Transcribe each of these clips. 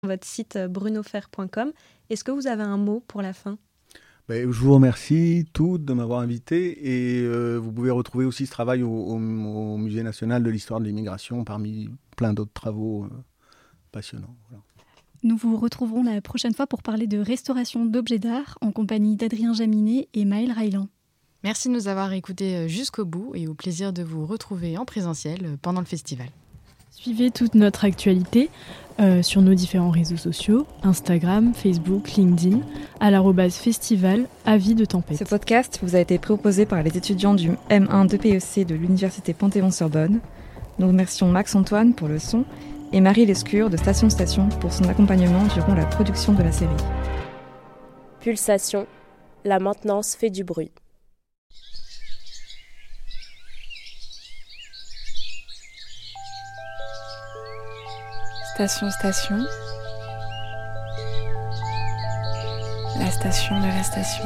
votre site brunofer.com. Est-ce que vous avez un mot pour la fin ? Je vous remercie toutes de m'avoir invité et vous pouvez retrouver aussi ce travail au Musée national de l'histoire de l'immigration parmi plein d'autres travaux passionnants. Voilà. Nous vous retrouverons la prochaine fois pour parler de restauration d'objets d'art en compagnie d'Adrien Jaminet et Maëlle Raylan. Merci de nous avoir écoutés jusqu'au bout et au plaisir de vous retrouver en présentiel pendant le festival. Suivez toute notre actualité sur nos différents réseaux sociaux, Instagram, Facebook, LinkedIn, à @festival Avis de Tempête. Ce podcast vous a été proposé par les étudiants du M1 de PEC de l'Université Panthéon-Sorbonne. Nous remercions Max-Antoine pour le son et Marie Lescure de Station Station pour son accompagnement durant la production de la série. Pulsation, la maintenance fait du bruit. Station Station, la station de la station.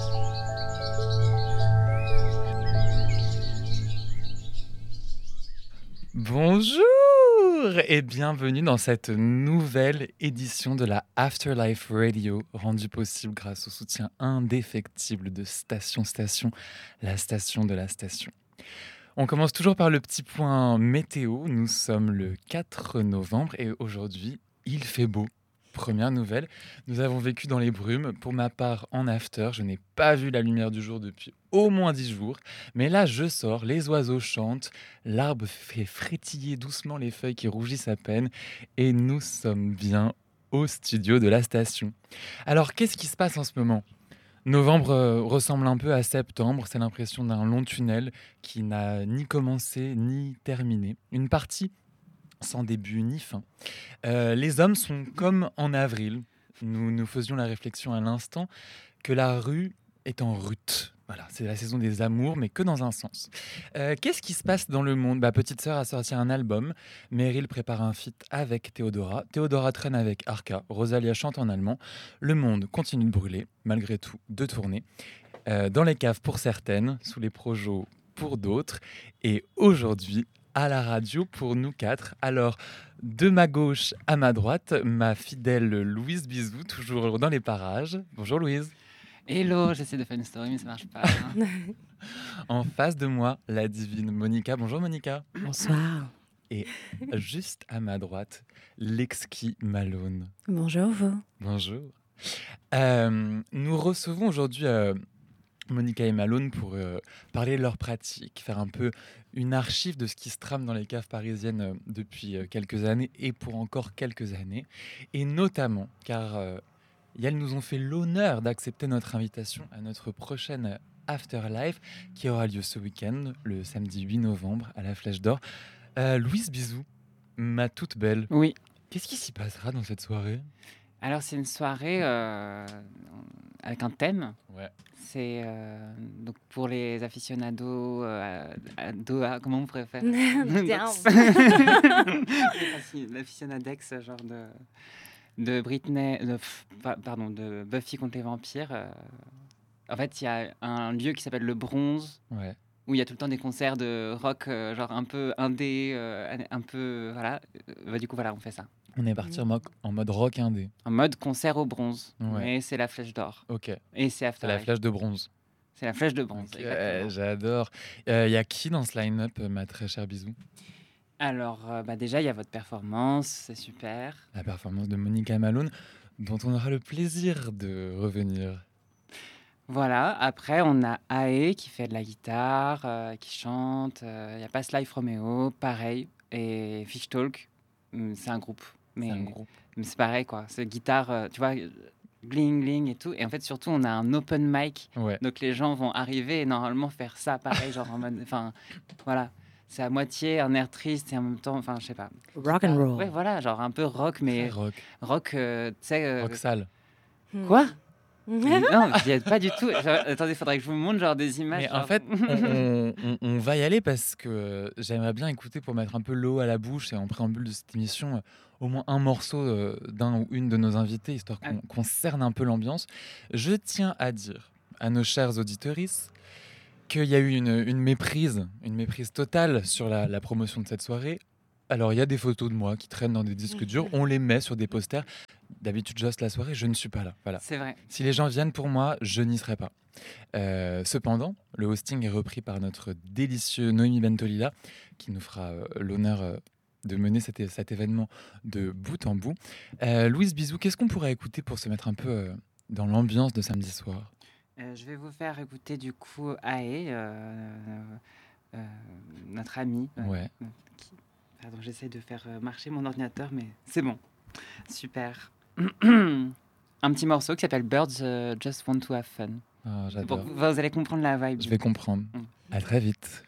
Bonjour et bienvenue dans cette nouvelle édition de la Afterlife Radio, rendue possible grâce au soutien indéfectible de Station Station, la station de la station. On commence toujours par le petit point météo. Nous sommes le 4 novembre et aujourd'hui, il fait beau. Première nouvelle, nous avons vécu dans les brumes. Pour ma part, en after, je n'ai pas vu la lumière du jour depuis au moins 10 jours. Mais là, je sors, les oiseaux chantent, l'arbre fait frétiller doucement les feuilles qui rougissent à peine et nous sommes bien au studio de la station. Alors, qu'est-ce qui se passe en ce moment ? Novembre ressemble un peu à septembre, c'est l'impression d'un long tunnel qui n'a ni commencé ni terminé. Une partie sans début ni fin. Les hommes sont comme en avril. Nous faisions la réflexion à l'instant que la rue est en rut. Voilà, c'est la saison des amours, mais que dans un sens. Qu'est-ce qui se passe dans le monde ? Petite Sœur a sorti un album. Meryl prépare un feat avec Théodora. Théodora traîne avec Arca. Rosalia chante en allemand. Le monde continue de brûler, malgré tout, de tourner. Dans les caves pour certaines, sous les projos pour d'autres. Et aujourd'hui, à la radio pour nous quatre. Alors, de ma gauche à ma droite, ma fidèle Louise Bizou, toujours dans les parages. Bonjour Louise. Hello, j'essaie de faire une story mais ça marche pas. En face de moi, la divine Monica. Bonjour Monica. Bonsoir. Et juste à ma droite, l'exquis Malone. Bonjour vous. Bonjour. Nous recevons aujourd'hui Monica et Malone pour parler de leur pratique, faire un peu une archive de ce qui se trame dans les caves parisiennes depuis quelques années et pour encore quelques années. Et notamment, car elles nous ont fait l'honneur d'accepter notre invitation à notre prochaine Afterlife qui aura lieu ce week-end, le samedi 8 novembre, à la Flèche d'Or. Louise Bizou, ma toute belle. Oui. Qu'est-ce qui s'y passera dans cette soirée ? Alors, c'est une soirée avec un thème. Ouais. C'est donc pour les aficionados, comment on préfère l'aficionadex, genre de Britney, de Buffy contre les vampires. En fait, il y a un lieu qui s'appelle le Bronze, ouais, où il y a tout le temps des concerts de rock, genre un peu indé, un peu voilà. Du coup, voilà, on fait ça. On est parti en mode rock indé. En mode concert au Bronze, ouais. Mais c'est la Flèche d'Or. Ok. Et c'est la Flèche de Bronze. C'est la Flèche de Bronze. Okay, j'adore. Il y a qui dans ce line-up, ma très chère Bizou ? Alors, déjà, il y a votre performance, c'est super. La performance de Monica Malone, dont on aura le plaisir de revenir. Voilà, après, on a Ae qui fait de la guitare, qui chante. Il y a Past Life Romeo, pareil. Et Fish Talk, c'est un groupe. Mais c'est pareil, quoi. C'est guitare, tu vois, bling, bling et tout. Et en fait, surtout, on a un open mic. Ouais. Donc, les gens vont arriver et normalement faire ça, pareil, genre en mode... Enfin, voilà. C'est à moitié un air triste et en même temps, enfin, je sais pas. Rock and roll. Ouais, voilà, genre un peu rock, mais... Rock. Rock, tu sais... Rock sale. Quoi ? Non, j'y ai pas du tout. Attendez, il faudrait que je vous montre genre des images. Mais genre... en fait, on va y aller parce que j'aimerais bien écouter pour mettre un peu l'eau à la bouche et en préambule de cette émission, au moins un morceau d'un ou une de nos invités, histoire qu'on cerne un peu l'ambiance. Je tiens à dire à nos chers auditorices qu'il y a eu une méprise totale sur la promotion de cette soirée. Alors, il y a des photos de moi qui traînent dans des disques durs. On les met sur des posters. D'habitude, j'hoste la soirée, je ne suis pas là. Voilà. C'est vrai. Si les gens viennent pour moi, je n'y serai pas. Cependant, le hosting est repris par notre délicieux Noémie Bentolila, qui nous fera l'honneur de mener cet événement de bout en bout. Louise Bizou, qu'est-ce qu'on pourrait écouter pour se mettre un peu dans l'ambiance de samedi soir? Je vais vous faire écouter du coup Ae, notre amie. Ouais. Pardon, j'essaie de faire marcher mon ordinateur, mais c'est bon. Super. Un petit morceau qui s'appelle Birds Just Want to Have Fun. Ah, j'adore. Vous allez comprendre la vibe. Je vais comprendre. À très vite.